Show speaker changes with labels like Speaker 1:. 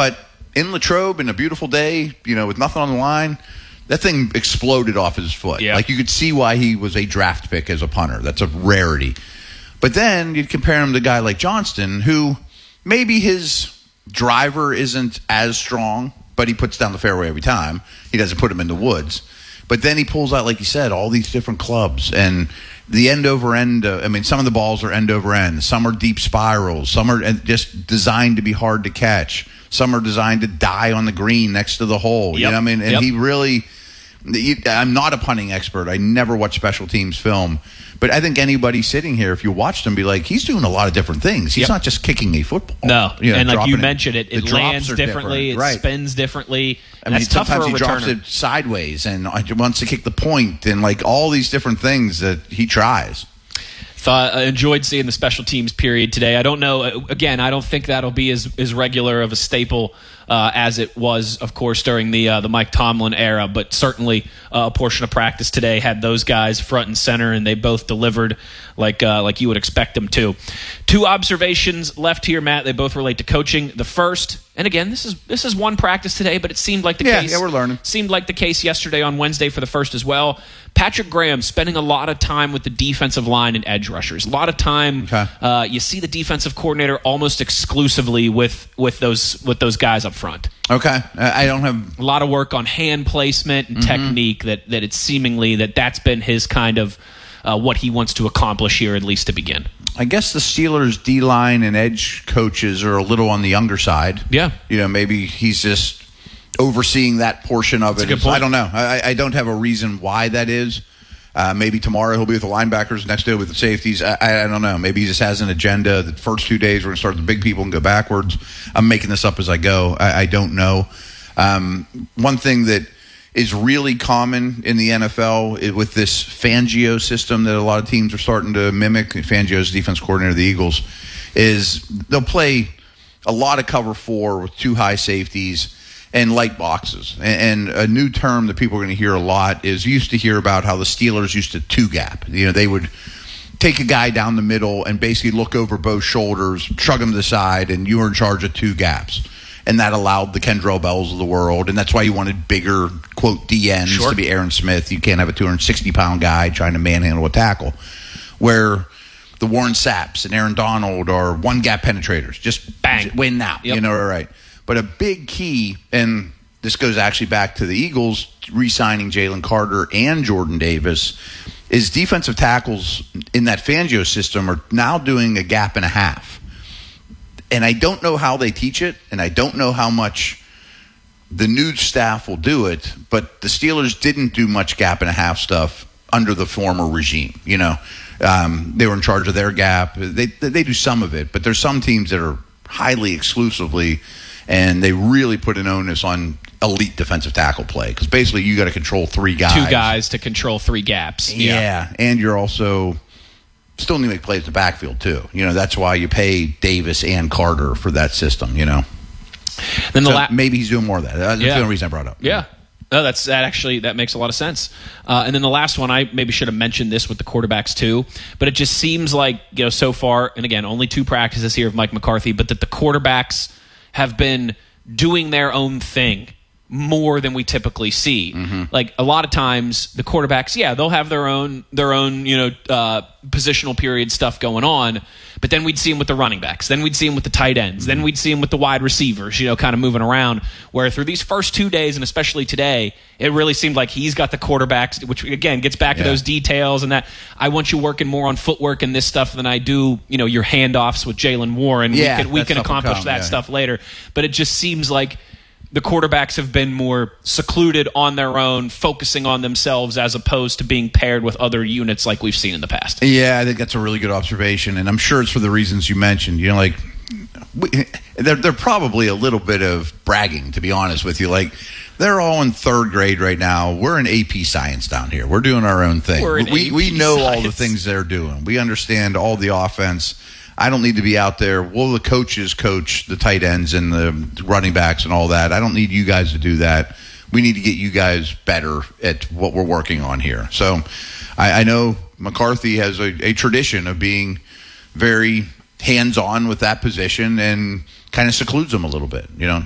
Speaker 1: But in Latrobe, in a beautiful day, with nothing on the line, that thing exploded off his foot.
Speaker 2: Yeah.
Speaker 1: Like, you could see why he was a draft pick as a punter. That's a rarity. But then you'd compare him to a guy like Johnston, who maybe his driver isn't as strong, but he puts down the fairway every time. He doesn't put him in the woods. But then he pulls out, like you said, all these different clubs. And the end over end, some of the balls are end over end. Some are deep spirals. Some are just designed to be hard to catch. Some are designed to die on the green next to the hole.
Speaker 2: Yep.
Speaker 1: You know what I mean? And
Speaker 2: Yep.
Speaker 1: he really... I'm not a punting expert. I never watch special teams film. But I think anybody sitting here, if you watched him, be like, he's doing a lot of different things. He's not just kicking a football.
Speaker 2: No, and like you mentioned, it
Speaker 1: the
Speaker 2: lands
Speaker 1: drops are
Speaker 2: differently,
Speaker 1: different.
Speaker 2: it spins differently.
Speaker 1: That's
Speaker 2: tough for a
Speaker 1: sometimes he drops
Speaker 2: returner.
Speaker 1: it sideways and wants to kick the point and like all these different things that he tries.
Speaker 2: I enjoyed seeing the special teams period today. I don't know. Again, I don't think that'll be as regular of a staple as it was, of course, during the Mike Tomlin era. But certainly a portion of practice today had those guys front and center, and they both delivered like you would expect them to. 2 observations left here, Matt. They both relate to coaching. The first, and again, this is one practice today, but it seemed like the case.
Speaker 1: Yeah, we're learning.
Speaker 2: Seemed like the case yesterday on Wednesday for the first as well. Patrick Graham spending a lot of time with the defensive line and edge rushers. A lot of time.
Speaker 1: Okay.
Speaker 2: You see the defensive coordinator almost exclusively with those guys up front.
Speaker 1: Okay. I don't have
Speaker 2: A lot of work on hand placement and technique. That it's seemingly that's been his kind of what he wants to accomplish here, at least to begin.
Speaker 1: I guess the Steelers' D-line and edge coaches are a little on the younger side.
Speaker 2: Yeah.
Speaker 1: Maybe he's just overseeing that portion of
Speaker 2: That's
Speaker 1: it.
Speaker 2: a good point.
Speaker 1: I don't know. I don't have a reason why that is. Maybe tomorrow he'll be with the linebackers, next day with the safeties. I don't know. Maybe he just has an agenda. The first 2 days we're going to start with the big people and go backwards. I'm making this up as I go. I don't know. One thing that is really common in the NFL with this Fangio system that a lot of teams are starting to mimic. Fangio's defense coordinator of the Eagles is they'll play a lot of cover 4 with 2 high safeties and light boxes. And a new term that people are going to hear a lot is you used to hear about how the Steelers used to 2-gap. They would take a guy down the middle and basically look over both shoulders, shrug him to the side, and you were in charge of 2 gaps. And that allowed the Kendrell Bells of the world, and that's why you wanted bigger, quote, DNs to be Aaron Smith. You can't have a 260-pound guy trying to manhandle a tackle. Where the Warren Sapps and Aaron Donald are 1-gap penetrators. Just
Speaker 2: bang,
Speaker 1: win now.
Speaker 2: Yep.
Speaker 1: Right. But a big key, and this goes actually back to the Eagles re-signing Jalen Carter and Jordan Davis, is defensive tackles in that Fangio system are now doing a gap and a half. And I don't know how they teach it, and I don't know how much the new staff will do it, but the Steelers didn't do much gap and a half stuff under the former regime. They were in charge of their gap. They do some of it, but there's some teams that are highly exclusively, and they really put an onus on elite defensive tackle play because basically you got to control 3 guys.
Speaker 2: 2 guys to control 3 gaps.
Speaker 1: Yeah, and you're also still need to make plays in the backfield too. That's why you pay Davis and Carter for that system. Then maybe he's doing more of that. That's the only reason I brought it up.
Speaker 2: Yeah. No, that makes a lot of sense. And then the last one, I maybe should have mentioned this with the quarterbacks too, but it just seems like so far, and again, only 2 practices here of Mike McCarthy, but that the quarterbacks have been doing their own thing more than we typically see. Like a lot of times the quarterbacks, they'll have their own positional period stuff going on, but then we'd see them with the running backs, then we'd see them with the tight ends, then we'd see them with the wide receivers, kind of moving around, where through these first 2 days, and especially today, it really seemed like he's got the quarterbacks, which again gets back to those details and that I want you working more on footwork and this stuff than I do, your handoffs with Jalen Warren. We can accomplish that stuff later, but it just seems like the quarterbacks have been more secluded on their own, focusing on themselves as opposed to being paired with other units like we've seen in the past.
Speaker 1: Yeah, I think that's a really good observation, and I'm sure it's for the reasons you mentioned. They're probably a little bit of bragging, to be honest with you. Like, they're all in 3rd grade right now. We're in AP Science down here. We're doing our own thing. We know
Speaker 2: Science.
Speaker 1: all the things they're doing. We understand all the offense. I don't need to be out there. Well, the coaches coach the tight ends and the running backs and all that. I don't need you guys to do that. We need to get you guys better at what we're working on here. So I know McCarthy has a tradition of being very hands-on with that position and kind of secludes them a little bit,